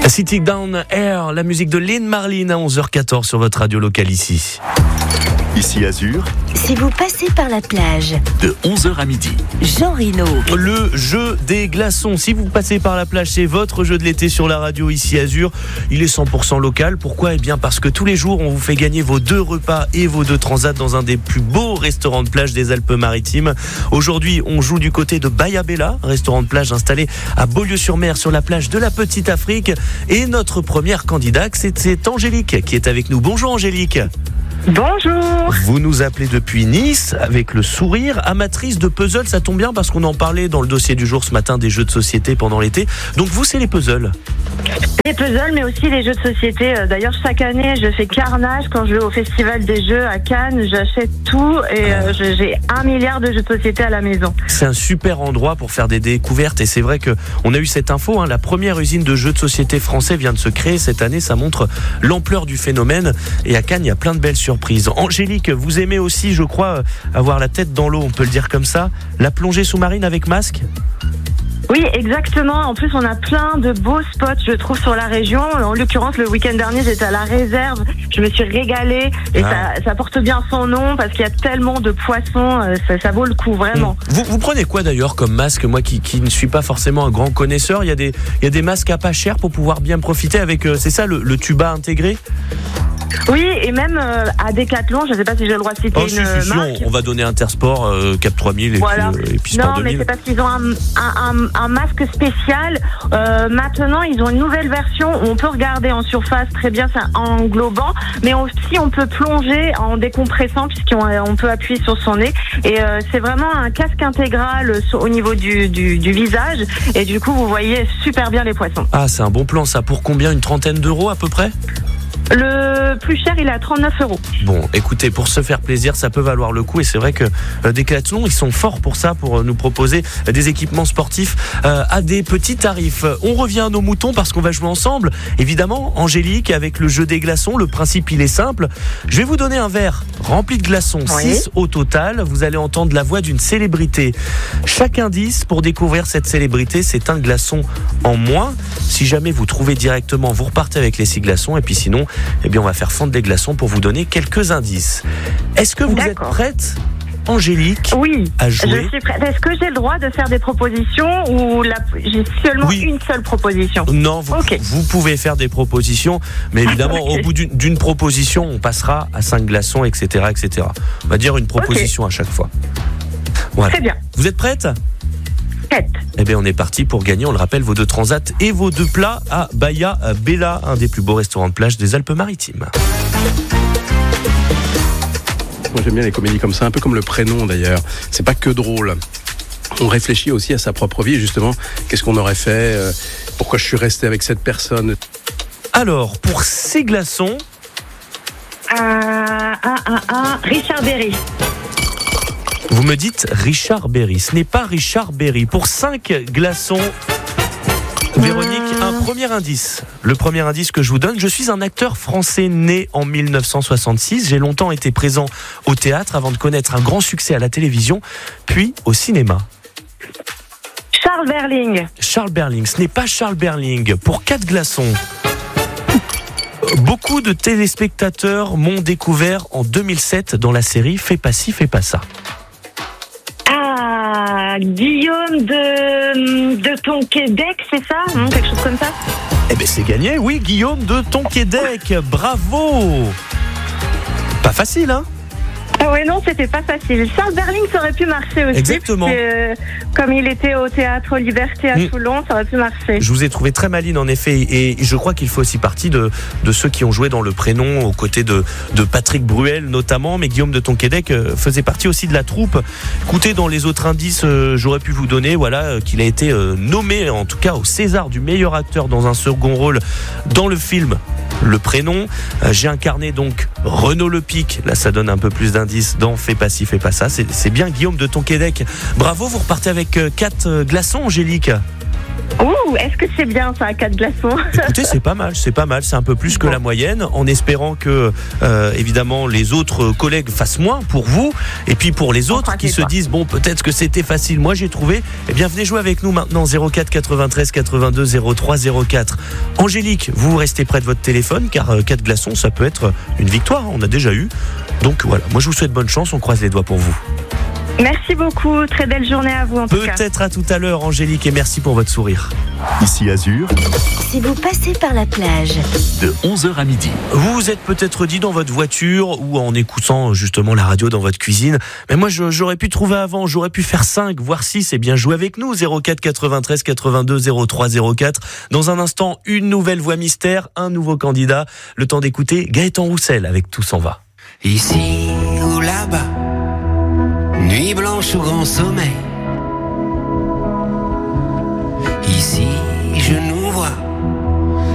City Down Air, la musique de Lynn Marlin à 11h14 sur votre radio locale ici. Ici Azur, Si vous passez par la plage, de 11h à midi. Jean Reno. Le jeu des glaçons. Si vous passez par la plage, c'est votre jeu de l'été sur la radio ici Azur. Il est 100% local. Pourquoi ? Eh bien parce que tous les jours, on vous fait gagner vos 2 repas et vos 2 transats dans un des plus beaux restaurants de plage des Alpes-Maritimes. Aujourd'hui, on joue du côté de Bayabella, restaurant de plage installé à Beaulieu-sur-Mer sur la plage de la Petite Afrique. Et notre première candidate, c'est Angélique qui est avec nous. Bonjour Angélique. Bonjour. Vous nous appelez depuis Nice avec le sourire, amatrice de puzzles, ça tombe bien parce qu'on en parlait dans le dossier du jour ce matin des jeux de société pendant l'été. Donc vous, c'est les puzzles. Les puzzles, mais aussi les jeux de société. D'ailleurs, chaque année, je fais carnage quand je vais au Festival des Jeux à Cannes. J'achète tout et j'ai 1 milliard de jeux de société à la maison. C'est un super endroit pour faire des découvertes et c'est vrai qu'on a eu cette info. La première usine de jeux de société français vient de se créer cette année. Ça montre l'ampleur du phénomène et à Cannes, il y a plein de belles surprises. Angélique, vous aimez aussi, je crois, avoir la tête dans l'eau, on peut le dire comme ça. La plongée sous-marine avec masque ? Oui, exactement. En plus, on a plein de beaux spots, je trouve, sur la région. En l'occurrence, le week-end dernier, j'étais à la réserve. Je me suis régalée et ça porte bien son nom parce qu'il y a tellement de poissons. Ça vaut le coup, vraiment. Vous prenez quoi d'ailleurs comme masque ? Moi qui ne suis pas forcément un grand connaisseur, il y a des masques à pas cher pour pouvoir bien profiter avec, c'est ça, le tuba intégré ? Oui, et même à Decathlon, je ne sais pas si j'ai le droit de citer une marque. On va donner Intersport, Cap 3000 et voilà. puis Sport 2000. Non, mais c'est parce qu'ils ont un masque spécial. Maintenant, ils ont une nouvelle version où on peut regarder en surface, très bien, c'est englobant, mais aussi on peut plonger en décompressant puisqu'on peut appuyer sur son nez. Et c'est vraiment un casque intégral au niveau du visage. Et du coup, vous voyez super bien les poissons. Ah, c'est un bon plan ça. Pour combien ? Une trentaine d'euros à peu près ? Le plus cher, il est à 39 €. Bon, écoutez, pour se faire plaisir, ça peut valoir le coup. Et c'est vrai que Decathlon, ils sont forts pour ça, pour nous proposer des équipements sportifs à des petits tarifs. On revient à nos moutons parce qu'on va jouer ensemble. Évidemment, Angélique, avec le jeu des glaçons, le principe, il est simple. Je vais vous donner un verre rempli de glaçons, 6 au total. Vous allez entendre la voix d'une célébrité. Chaque indice pour découvrir cette célébrité, c'est un glaçon en moins. Si jamais vous trouvez directement, vous repartez avec les 6 glaçons. Et puis sinon, eh bien, on va faire fondre des glaçons pour vous donner quelques indices. Est-ce que vous êtes prête, Angélique, à jouer ? Je suis prête. Est-ce que j'ai le droit de faire des propositions ou j'ai seulement une seule proposition ? Non, vous pouvez faire des propositions, mais évidemment, au bout d'une proposition, on passera à 5 glaçons, etc., etc. On va dire une proposition à chaque fois. Voilà. Très bien. Vous êtes prête ? Eh bien, on est parti pour gagner, on le rappelle, vos 2 transats et vos 2 plats à Bayabella, un des plus beaux restaurants de plage des Alpes-Maritimes. Moi, j'aime bien les comédies comme ça, un peu comme Le Prénom d'ailleurs. C'est pas que drôle. On réfléchit aussi à sa propre vie, justement. Qu'est-ce qu'on aurait fait ? Pourquoi je suis resté avec cette personne ? Alors, pour ces glaçons... Richard Berry. Vous me dites Richard Berry. Ce n'est pas Richard Berry. Pour 5 glaçons, Véronique, un premier indice. Le premier indice que je vous donne, je suis un acteur français né en 1966. J'ai longtemps été présent au théâtre avant de connaître un grand succès à la télévision, puis au cinéma. Charles Berling. Charles Berling. Ce n'est pas Charles Berling. Pour 4 glaçons. Beaucoup de téléspectateurs m'ont découvert en 2007 dans la série Fais pas ci, fais pas ça. Guillaume de Tonquédec, c'est ça ? Quelque chose comme ça ? Eh bien, c'est gagné, oui, Guillaume de Tonquédec. Bravo ! Pas facile, hein ? Ah ouais, non, c'était pas facile. Charles Berling, ça aurait pu marcher aussi. Exactement. Parce que, comme il était au théâtre Liberté à Toulon, ça aurait pu marcher. Je vous ai trouvé très maline, en effet. Et je crois qu'il fait aussi partie de ceux qui ont joué dans Le Prénom, aux côtés de Patrick Bruel, notamment. Mais Guillaume de Tonquédec faisait partie aussi de la troupe. Écoutez, dans les autres indices, j'aurais pu vous donner, qu'il a été nommé, en tout cas, au César du meilleur acteur dans un second rôle dans le film Le Prénom. J'ai incarné donc Renaud Lepic. Là, ça donne un peu plus d'indices dans Fais pas ci, fais pas ça. C'est bien Guillaume de Tonquédec. Bravo, vous repartez avec 4 glaçons, Angélique. Ouh, est-ce que c'est bien ça, 4 glaçons? Écoutez, c'est pas mal, c'est un peu plus que la moyenne, en espérant que, évidemment, les autres collègues fassent moins pour vous, et puis pour les autres qui se disent, bon, peut-être que c'était facile, moi j'ai trouvé, eh bien venez jouer avec nous maintenant, 04 93 82 03 04. Angélique, vous restez près de votre téléphone, car 4 glaçons, ça peut être une victoire, on a déjà eu. Donc voilà, moi je vous souhaite bonne chance, on croise les doigts pour vous. Merci beaucoup, très belle journée à vous en tout cas. Peut-être à tout à l'heure, Angélique, et merci pour votre sourire. Ici Azur, Si vous passez par la plage, de 11h à midi. Vous vous êtes peut-être dit dans votre voiture ou en écoutant justement la radio dans votre cuisine, mais moi j'aurais pu trouver avant, j'aurais pu faire 5 voire 6, et bien jouer avec nous, 04 93 82 03 04. Dans un instant, une nouvelle voix mystère, un nouveau candidat, le temps d'écouter Gaëtan Roussel avec Tout s'en va. Ici ou là-bas, nuit blanche ou grand sommeil. Ici, je nous